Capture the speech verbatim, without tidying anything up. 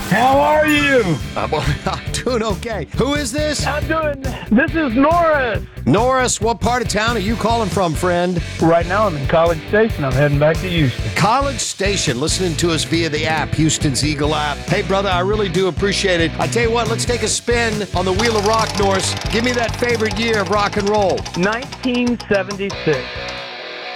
How are you? I'm, I'm doing okay. Who is this? I'm doing. This is Norris. Norris, what part of town are you calling from, friend? Right now I'm in College Station. I'm heading back to Houston. College Station, listening to us via the app, Houston's Eagle app. Hey, brother, I really do appreciate it. I tell you what, let's take a spin on the Wheel of Rock, Norris. Give me that favorite year of rock and roll. nineteen seventy-six.